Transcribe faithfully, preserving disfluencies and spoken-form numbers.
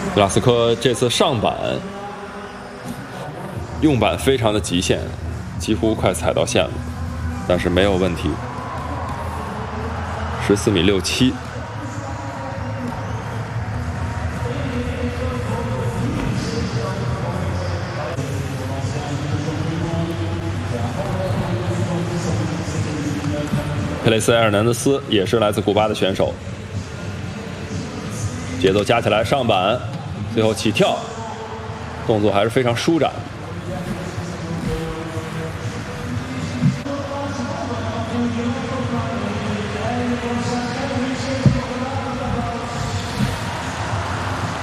拉斯科这次上板用板非常的极限，几乎快踩到线了，但是没有问题。十四米六七。佩雷斯·埃尔南德斯也是来自古巴的选手，节奏加起来上板，最后起跳，动作还是非常舒展。